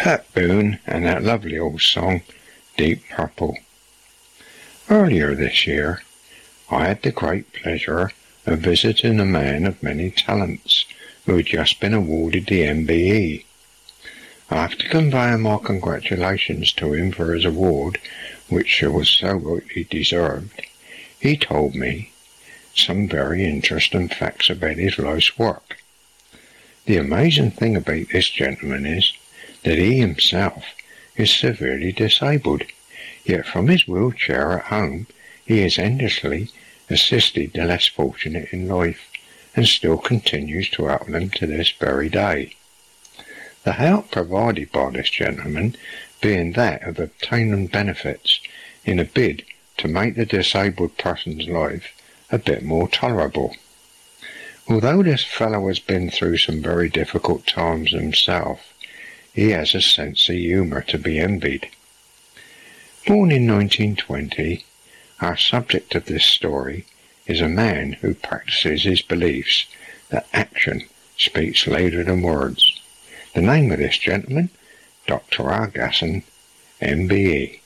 Pat Boone and that lovely old song, Deep Purple. Earlier this year, I had the great pleasure of visiting a man of many talents who had just been awarded the MBE. After conveying my congratulations to him for his award, which was so rightly deserved, he told me some very interesting facts about his life's work. The amazing thing about this gentleman is that he himself is severely disabled, yet from his wheelchair at home he has endlessly assisted the less fortunate in life, and still continues to help them to this very day. The help provided by this gentleman being that of obtaining benefits in a bid to make the disabled person's life a bit more tolerable. Although this fellow has been through some very difficult times himself, he has a sense of humour to be envied. Born in 1920, our subject of this story is a man who practices his beliefs that action speaks louder than words. The name of this gentleman, Dr. R. Gasson, MBE.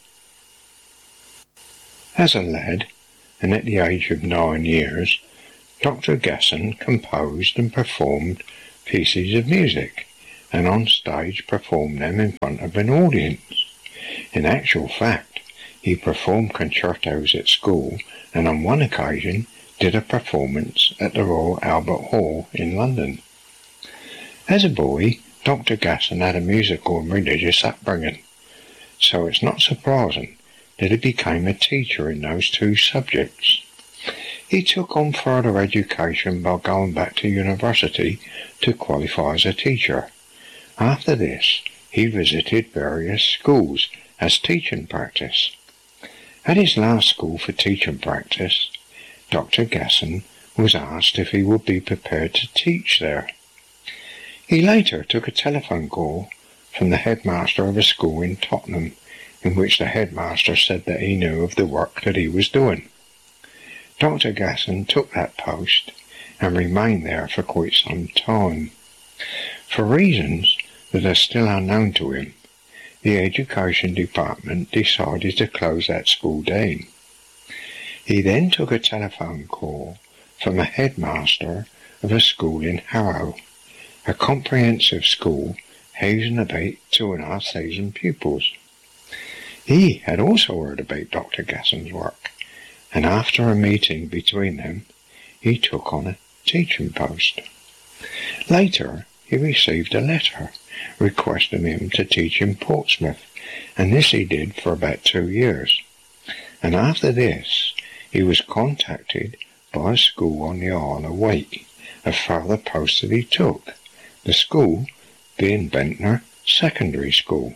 As a lad, and at the age of 9 years, Dr. Gasson composed and performed pieces of music, and on stage performed them in front of an audience. In actual fact, he performed concertos at school, and on one occasion did a performance at the Royal Albert Hall in London. As a boy, Dr. Gasson had a musical and religious upbringing, so it's not surprising that he became a teacher in those two subjects. He took on further education by going back to university to qualify as a teacher. After this, he visited various schools as teaching practice. At his last school for teaching practice, Dr. Gasson was asked if he would be prepared to teach there. He later took a telephone call from the headmaster of a school in Tottenham, in which the headmaster said that he knew of the work that he was doing. Dr. Gasson took that post and remained there for quite some time. For reasons that are still unknown to him, the education department decided to close that school down. He then took a telephone call from a headmaster of a school in Harrow, a comprehensive school housing about 2,500 pupils. He had also heard about Dr. Gasson's work, and after a meeting between them, he took on a teaching post. Later, he received a letter requesting him to teach in Portsmouth, and this he did for about 2 years. And after this, he was contacted by a school on the Isle of Wight, a further post that he took, the school being Bentner Secondary School.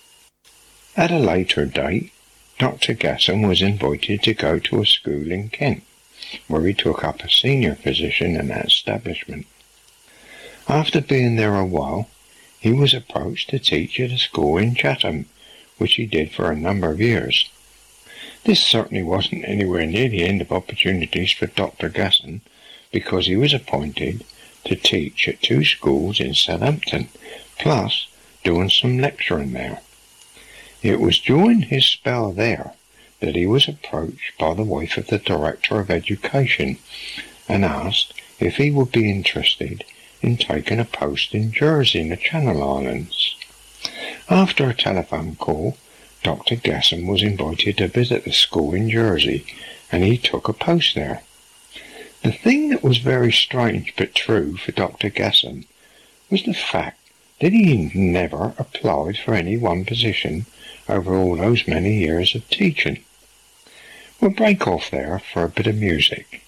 At a later date, Dr. Gasson was invited to go to a school in Kent, where he took up a senior position in that establishment. After being there a while, he was approached to teach at a school in Chatham, which he did for a number of years. This certainly wasn't anywhere near the end of opportunities for Dr. Gasson, because he was appointed to teach at 2 schools in Southampton, plus doing some lecturing there. It was during his spell there that he was approached by the wife of the Director of Education and asked if he would be interested in taking a post in Jersey in the Channel Islands. After a telephone call, Dr. Gasson was invited to visit the school in Jersey, and he took a post there. The thing that was very strange but true for Dr. Gasson was the fact that he never applied for any one position over all those many years of teaching. We'll break off there for a bit of music,